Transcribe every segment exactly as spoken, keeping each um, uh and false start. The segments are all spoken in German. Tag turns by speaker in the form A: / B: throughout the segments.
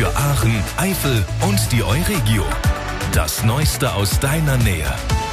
A: für Aachen, Eifel und die Euregio. Das Neueste aus deiner Nähe.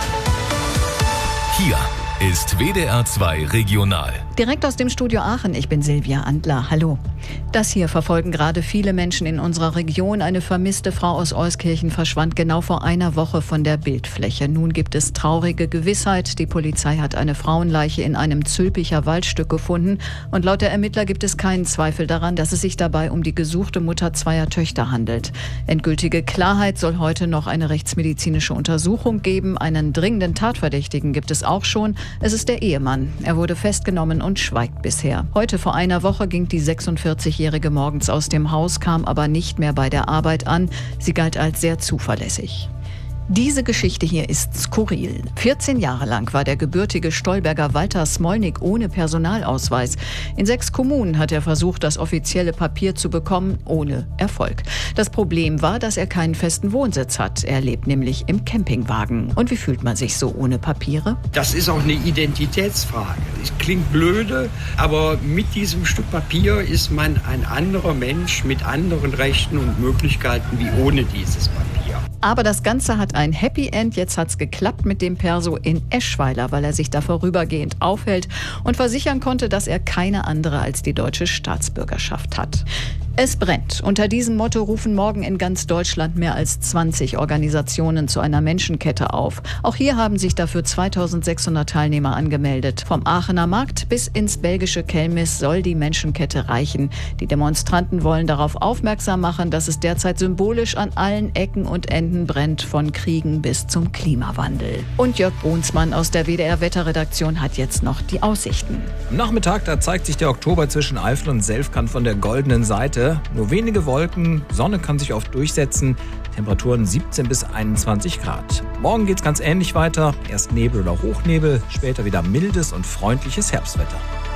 A: Hier ist W D R zwei Regional.
B: Direkt aus dem Studio Aachen, ich bin Silvia Andler. Hallo. Das hier verfolgen gerade viele Menschen in unserer Region. Eine vermisste Frau aus Euskirchen verschwand genau vor einer Woche von der Bildfläche. Nun gibt es traurige Gewissheit. Die Polizei hat eine Frauenleiche in einem Zülpicher Waldstück gefunden. Und laut der Ermittler gibt es keinen Zweifel daran, dass es sich dabei um die gesuchte Mutter zweier Töchter handelt. Endgültige Klarheit soll heute noch eine rechtsmedizinische Untersuchung geben. Einen dringenden Tatverdächtigen gibt es auch schon. Es ist der Ehemann. Er wurde festgenommen und schweigt bisher. Heute vor einer Woche ging die sechsundvierzigjährige morgens aus dem Haus, kam aber nicht mehr bei der Arbeit an. Sie galt als sehr zuverlässig. Diese Geschichte hier ist skurril. vierzehn Jahre lang war der gebürtige Stolberger Walter Smolnik ohne Personalausweis. In sechs Kommunen hat er versucht, das offizielle Papier zu bekommen, ohne Erfolg. Das Problem war, dass er keinen festen Wohnsitz hat. Er lebt nämlich im Campingwagen. Und wie fühlt man sich so ohne Papiere?
C: Das ist auch eine Identitätsfrage. Das klingt blöde, aber mit diesem Stück Papier ist man ein anderer Mensch mit anderen Rechten und Möglichkeiten wie ohne dieses Papier.
B: Aber das Ganze hat ein Happy End. Jetzt hat's geklappt mit dem Perso in Eschweiler, weil er sich da vorübergehend aufhält und versichern konnte, dass er keine andere als die deutsche Staatsbürgerschaft hat. Es brennt. Unter diesem Motto rufen morgen in ganz Deutschland mehr als zwanzig Organisationen zu einer Menschenkette auf. Auch hier haben sich dafür zweitausendsechshundert Teilnehmer angemeldet. Vom Aachener Markt bis ins belgische Kelmis soll die Menschenkette reichen. Die Demonstranten wollen darauf aufmerksam machen, dass es derzeit symbolisch an allen Ecken und Enden brennt, von Kriegen bis zum Klimawandel. Und Jörg Brunsmann aus der W D R-Wetterredaktion hat jetzt noch die Aussichten.
D: Am Nachmittag, da zeigt sich der Oktober zwischen Eifel und Selfkant von der goldenen Seite. Nur wenige Wolken, Sonne kann sich oft durchsetzen, Temperaturen siebzehn bis einundzwanzig Grad. Morgen geht's ganz ähnlich weiter, erst Nebel oder Hochnebel, später wieder mildes und freundliches Herbstwetter.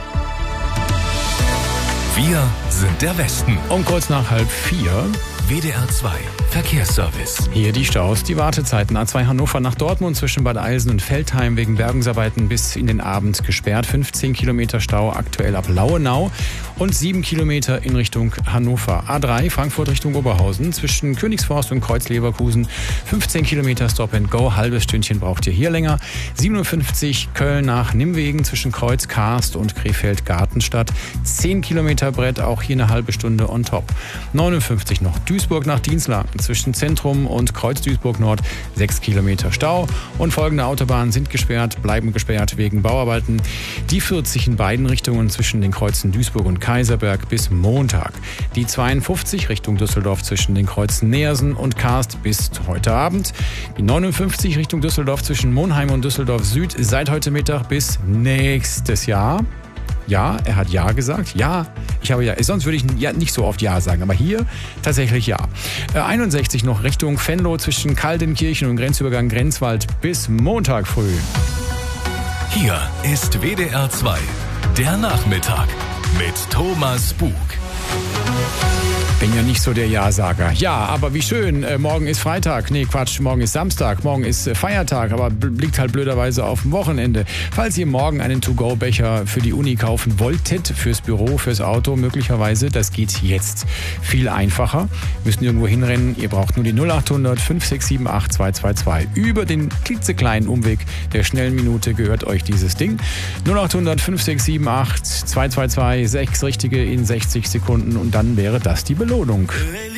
A: Wir sind der Westen.
E: Um kurz nach halb vier.
A: W D R zwei Verkehrsservice.
E: Hier die Staus, die Wartezeiten. A zwei Hannover nach Dortmund zwischen Bad Eilsen und Veltheim wegen Bergungsarbeiten bis in den Abend gesperrt. fünfzehn Kilometer Stau aktuell ab Lauenau und sieben Kilometer in Richtung Hannover. A drei Frankfurt Richtung Oberhausen zwischen Königsforst und Kreuz-Leverkusen. fünfzehn Kilometer Stop and Go, halbes Stündchen braucht ihr hier länger. siebenundfünfzig Köln nach Nimwegen zwischen Kreuz, Karst und Krefeld-Gartenstadt. zehn Kilometer Brett, auch hier eine halbe Stunde on top. neunundfünfzig noch Duisburg nach Dienstlaken zwischen Zentrum und Kreuz Duisburg Nord, sechs Kilometer Stau. Und folgende Autobahnen sind gesperrt, bleiben gesperrt wegen Bauarbeiten. Die vierzig in beiden Richtungen zwischen den Kreuzen Duisburg und Kaiserberg bis Montag. Die zweiundfünfzig Richtung Düsseldorf zwischen den Kreuzen Neersen und Karst bis heute Abend. Die neunundfünfzig Richtung Düsseldorf zwischen Monheim und Düsseldorf Süd seit heute Mittag bis nächstes Jahr. Ja, er hat Ja gesagt. Ja, ich habe Ja. Sonst würde ich ja nicht so oft Ja sagen, aber hier tatsächlich Ja. Äh, einundsechzig noch Richtung Venlo zwischen Kaldenkirchen und Grenzübergang Grenzwald bis Montag früh.
A: Hier ist W D R zwei, der Nachmittag mit Thomas Bug.
E: Bin ja nicht so der Ja-Sager. Ja, aber wie schön. Äh, morgen ist Freitag. Nee, Quatsch. Morgen ist Samstag. Morgen ist äh, Feiertag. Aber blickt halt blöderweise auf dem Wochenende. Falls ihr morgen einen To-Go-Becher für die Uni kaufen wolltet, fürs Büro, fürs Auto möglicherweise, das geht jetzt viel einfacher. Müsst nirgendwo hinrennen. Ihr braucht nur die null achthundert fünf sechs sieben acht zwei zwei zwei. Über den klitzekleinen Umweg der schnellen Minute gehört euch dieses Ding. null achthundert fünf sechs sieben acht zwei zwei zwei. Sechs richtige in sechzig Sekunden. Und dann wäre das die Belohnung.